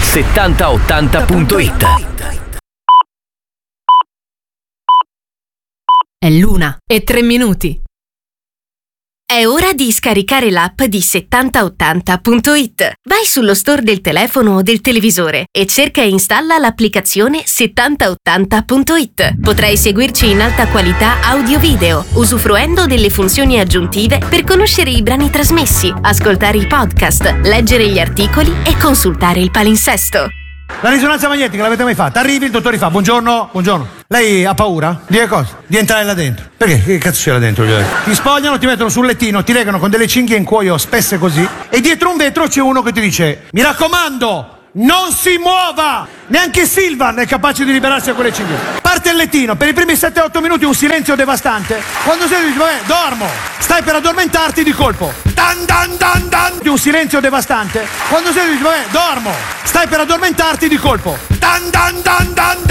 7080.it. È l'1:03. È ora di scaricare l'app di 7080.it. Vai sullo store del telefono o del televisore e cerca e installa l'applicazione 7080.it. Potrai seguirci in alta qualità audio-video, usufruendo delle funzioni aggiuntive per conoscere i brani trasmessi, ascoltare i podcast, leggere gli articoli e consultare il palinsesto. La risonanza magnetica l'avete mai fatta? Arrivi, il dottore fa: buongiorno. Lei ha paura? Di che cosa? Di entrare là dentro. Perché? Che cazzo c'è là dentro? Ti spogliano, ti mettono sul lettino, ti legano con delle cinghie in cuoio spesse così, e dietro un vetro c'è uno che ti dice: mi raccomando, non si muova! Neanche Silvan è capace di liberarsi da quelle cinghie. Parte il lettino, per i primi 7-8 minuti un silenzio devastante. Quando sei dici: vabbè, dormo. Stai per addormentarti, di colpo dan dan dan dan, un silenzio devastante. Quando sei dici: vabbè, dormo. Stai per addormentarti, di colpo dan dan dan dan.